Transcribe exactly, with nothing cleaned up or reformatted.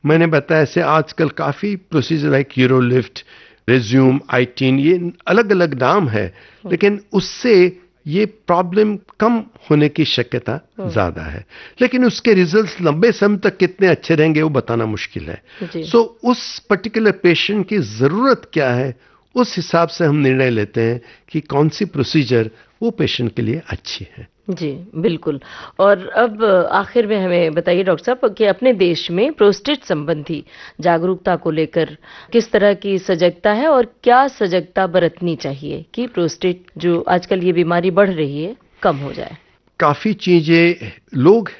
मैंने बताया ऐसे आजकल काफी प्रोसीजर लाइक यूरोलिफ्ट, रेज्यूम, आईटीन, ये अलग अलग नाम है, लेकिन उससे ये प्रॉब्लम कम होने की शक्यता ज्यादा है, लेकिन उसके रिजल्ट्स लंबे समय तक कितने अच्छे रहेंगे वो बताना मुश्किल है। सो so, उस पर्टिकुलर पेशेंट की जरूरत क्या है, उस हिसाब से हम निर्णय लेते हैं कि कौन सी प्रोसीजर वो पेशेंट के लिए अच्छी है। जी बिल्कुल। और अब आखिर में हमें बताइए डॉक्टर साहब कि अपने देश में प्रोस्टेट संबंधी जागरूकता को लेकर किस तरह की सजगता है और क्या सजगता बरतनी चाहिए कि प्रोस्टेट जो आजकल ये बीमारी बढ़ रही है कम हो जाए। काफी चीजें लोग